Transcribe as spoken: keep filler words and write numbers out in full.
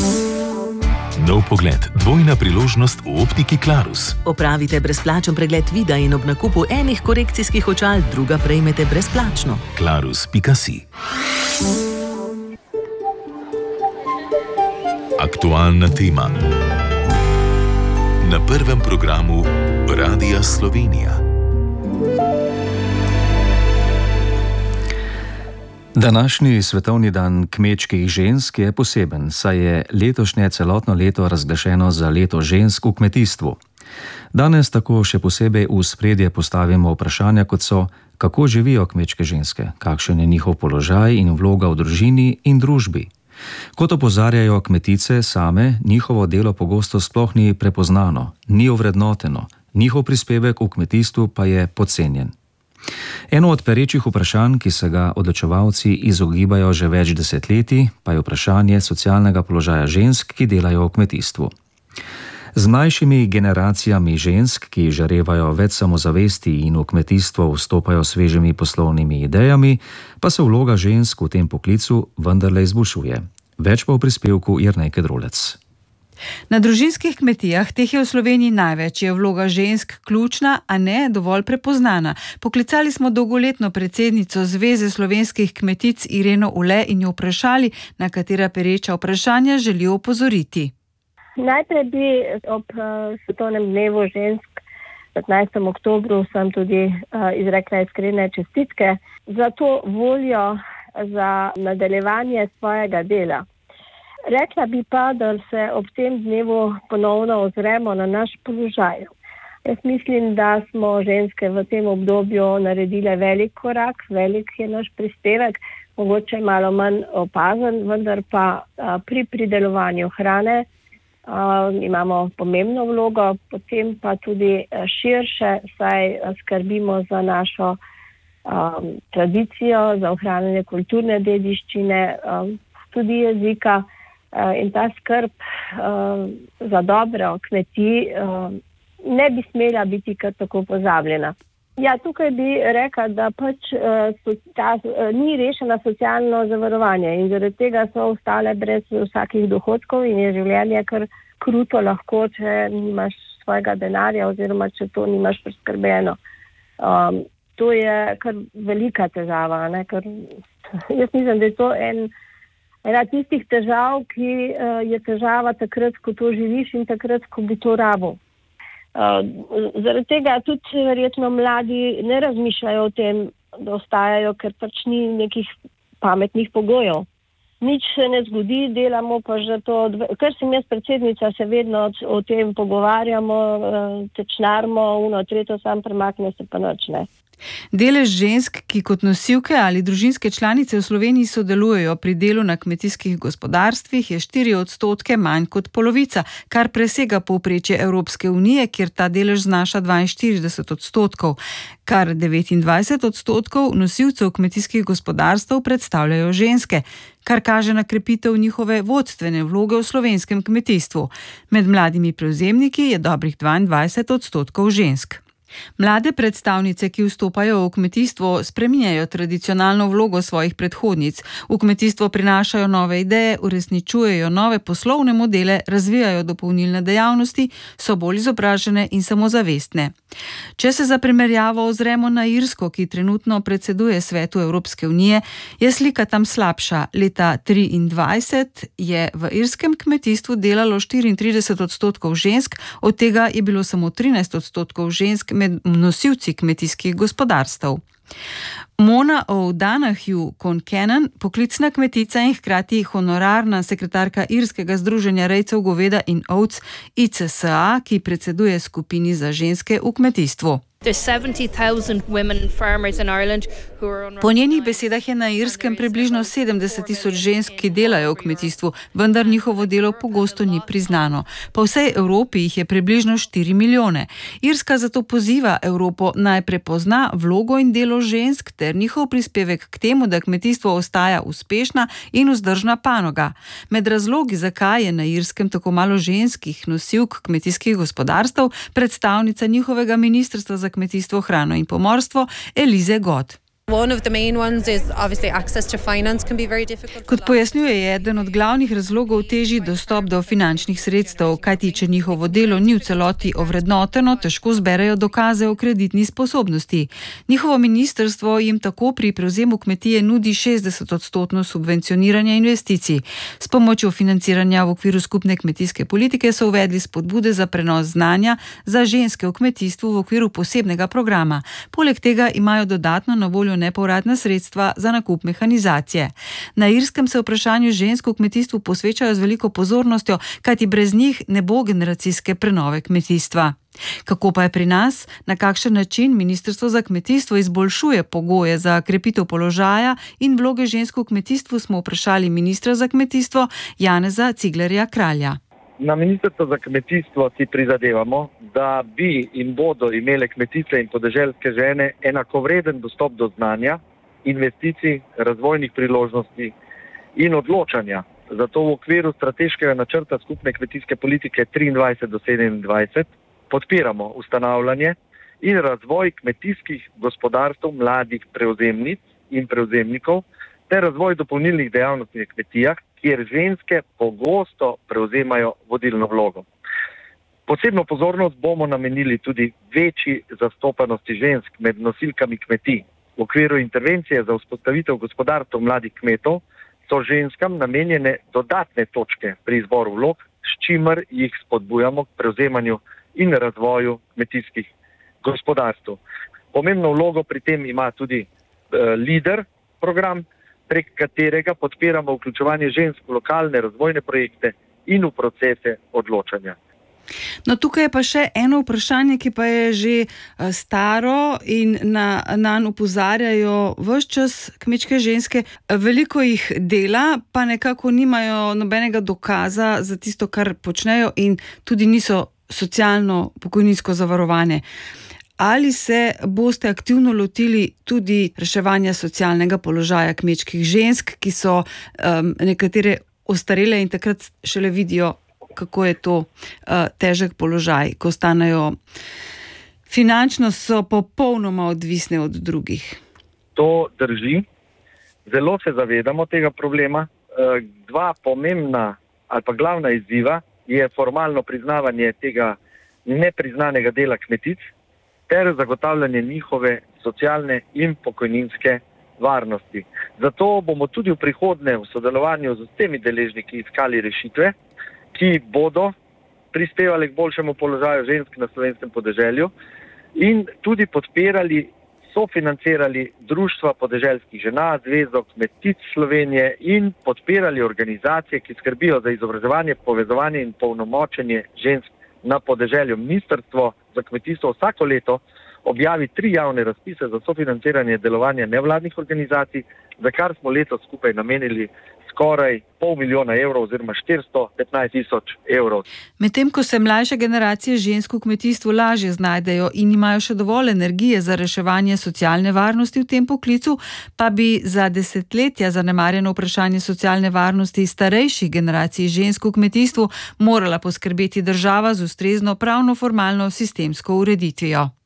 Nov pogled, dvojna priložnost v optiki Clarus. Opravite brezplačen pregled vida in ob nakupu enih korekcijskih očal druga prejmete brezplačno. clarus pika si. Aktualna tema. Na prvem programu Radia Slovenija. Današnji svetovni dan kmečkih žensk je poseben, saj je letošnje celotno leto razglašeno za leto žensk v kmetijstvu. Danes tako še posebej v spredje postavimo vprašanja, kot so, kako živijo kmečke ženske, kakšen je njihov položaj in vloga v družini in družbi. Kot opozarjajo kmetice same, njihovo delo pogosto sploh ni prepoznano, ni ovrednoteno, njihov prispevek v kmetijstvu pa je podcenjen. Eno od perečih vprašanj, ki se ga odločevalci izogibajo že več desetletij, pa je vprašanje socialnega položaja žensk, ki delajo v kmetijstvu. Z mlajšimi generacijami žensk, ki žarevajo več samozavesti in v kmetijstvo vstopajo svežimi poslovnimi idejami, pa se vloga žensk v tem poklicu vendarle izboljšuje. Več pa v prispevku Jernejke Drolec. Na družinskih kmetijah, teh je v Sloveniji največ, je vloga žensk ključna, a ne dovolj prepoznana. Poklicali smo dolgoletno predsednico Zveze slovenskih kmetic Ireno Ule in jo vprašali, na katera pereča vprašanja želijo opozoriti. Najprej bi ob uh, svetovnem dnevu žensk petnajstega oktobra sem tudi uh, izrekla iskrene čestitke za to voljo za nadaljevanje svojega dela. Rekla bi pa, da se ob tem dnevu ponovno ozremo na naš položaj. Jaz mislim, da smo ženske v tem obdobju naredile velik korak, velik je naš prispevek, mogoče malo manj opazen, vendar pa a, pri pridelovanju hrane a, imamo pomembno vlogo, potem pa tudi širše, saj skrbimo za našo a, tradicijo, za ohranjanje kulturne dediščine, a, tudi jezika. In ta skrb uh, za dobro kmetij uh, ne bi smela biti kar tako pozabljena. Ja, tukaj bi rekla, da pač uh, ta, uh, ni rešena socialno zavarovanje in zaradi tega so ostale brez vsakih dohodkov in je življenje kar kruto lahko, če nimaš svojega denarja oziroma če to nimaš preskrbljeno. Um, to je kar velika težava, ne? Ker jaz mislim, da je to en Ena tistih težav, ki uh, je težava takrat, ko to živiš in takrat, ko bi to rabo. Uh, zaradi tega tudi verjetno mladi ne razmišljajo o tem, da ostajajo, ker pač ni nekih pametnih pogojev. Nič se ne zgodi, delamo pa že to, ker sem jaz predsednica, se vedno o tem pogovarjamo, uh, tečnarmo, uno, tretjo sam premakne se pa nič ne. Delež žensk, ki kot nosilke ali družinske članice v Sloveniji sodelujejo pri delu na kmetijskih gospodarstvih, je štiri odstotke manj kot polovica, kar presega povprečje Evropske unije, kjer ta delež znaša dvainštirideset odstotkov. Kar devetindvajset odstotkov nosilcev kmetijskih gospodarstv predstavljajo ženske, kar kaže na krepitev njihove vodstvene vloge v slovenskem kmetijstvu. Med mladimi prevzemniki je dobrih dvaindvajset odstotkov žensk. Mlade predstavnice, ki vstopajo v kmetijstvo, spreminjajo tradicionalno vlogo svojih predhodnic. V kmetijstvo prinašajo nove ideje, uresničujejo nove poslovne modele, razvijajo dopolnilne dejavnosti, so bolj izobražene in samozavestne. Če se za primerjavo ozremo na Irsko, ki trenutno predseduje Svetu Evropske unije, je slika tam slabša. Leta triindvajset je v irskem kmetijstvu delalo štiriintrideset odstotkov žensk, od tega je bilo samo trinajst odstotkov žensk med nosilci kmetijskih gospodarstev. Mona O'Donoghue Concannon, poklicna kmetica in hkrati honorarna sekretarka Irskega združenja rejcev goveda in ovc I C S A, ki predseduje skupini za ženske v kmetijstvu. Po njenih besedah je na Irskem približno sedemdeset tisoč žensk, ki delajo v kmetijstvu, vendar njihovo delo pogosto ni priznano. Po vsej Evropi jih je približno štiri milijone. Irska zato poziva Evropo naj prepozna vlogo in delo žensk ter njihov prispevek k temu, da kmetijstvo ostaja uspešna in vzdržna panoga. Med razlogi, zakaj je na Irskem tako malo ženskih nosilk kmetijskih gospodarstev, predstavnica njihovega ministrstva za kmetijstvo, hrano in pomorstvo Elize God. Kot pojasnjuje, je eden od glavnih razlogov težji dostop do finančnih sredstev, kajti če njihovo delo ni v celoti ovrednoteno, težko zberejo dokaze o kreditni sposobnosti. Njihovo ministrstvo jim tako pri prevzemu kmetije nudi šestdeset odstotno subvencioniranje investicij. S pomočjo financiranja v okviru skupne kmetijske politike so uvedli spodbude za prenos znanja za ženske v kmetijstvu v okviru posebnega programa. Poleg tega imajo dodatno na voljo nepovratna sredstva za nakup mehanizacije. Na Irskem se vprašanju žensk v kmetijstvu posvečajo z veliko pozornostjo, kajti brez njih ne bo generacijske prenove kmetijstva. Kako pa je pri nas? Na kakšen način Ministrstvo za kmetijstvo izboljšuje pogoje za krepitev položaja in vloge žensk v kmetijstvu, smo vprašali ministra za kmetijstvo Janeza Ciglerja Kralja. Na Ministrstvo za kmetijstvo si prizadevamo, da bi in bodo imele kmetice in podeželske žene enakovreden dostop do znanja, investicij, razvojnih priložnosti in odločanja. Zato v okviru strateškega načrta skupne kmetijske politike triindvajset do sedemindvajset podpiramo ustanavljanje in razvoj kmetijskih gospodarstv mladih prevzemnic in prevzemnikov ter razvoj dopolnilnih dejavnosti na kmetijah, kjer ženske pogosto prevzemajo vodilno vlogo. Posebno pozornost bomo namenili tudi večji zastopanosti žensk med nosilkami kmetij. V okviru intervencije za vzpostavitev gospodarstva mladih kmetov so ženskam namenjene dodatne točke pri izboru vlog, s čimer jih spodbujamo k prevzemanju in razvoju kmetijskih gospodarstv. Pomembno vlogo pri tem ima tudi uh, LEADER program, prek katerega podpiramo vključevanje žensk v lokalne razvojne projekte in v procese odločanja. No, tukaj je pa še eno vprašanje, ki pa je že staro in na nanj opozarjajo ves čas kmečke ženske. Veliko jih dela, pa nekako nimajo nobenega dokaza za tisto, kar počnejo, in tudi niso socialno pokojninsko zavarovane. Ali se boste aktivno lotili tudi reševanja socialnega položaja kmečkih žensk, ki so um, nekatere ostarele in takrat šele vidijo, kako je to uh, težek položaj, ko stanejo finančno, so popolnoma odvisne od drugih? To drži. Zelo se zavedamo tega problema. Uh, dva pomembna ali pa glavna izziva je formalno priznavanje tega nepriznanega dela kmetic ter zagotavljanje njihove socialne in pokojninske varnosti. Zato bomo tudi v prihodnje v sodelovanju z temi deležniki iskali rešitve, ki bodo prispevali k boljšemu položaju žensk na slovenskem podeželju in tudi podpirali, sofinancirali društva podeželskih žena, Zvezo kmetic Slovenije in podpirali organizacije, ki skrbijo za izobraževanje, povezovanje in polnomočenje žensk na podeželju. Ministrstvo za kmetijstvo vsako leto objavi tri javne razpise za sofinanciranje delovanja nevladnih organizacij, za kar smo letos skupaj namenili skoraj pol milijona evrov oziroma štiristo petnajst tisoč evrov. Medtem ko se mlajše generacije žensk v kmetijstvu lažje znajdejo in imajo še dovolj energije za reševanje socialne varnosti v tem poklicu, pa bi za desetletja zanemarjeno vprašanje socialne varnosti starejših generacij žensk v kmetijstvu morala poskrbeti država z ustrezno pravno formalno sistemsko ureditvijo.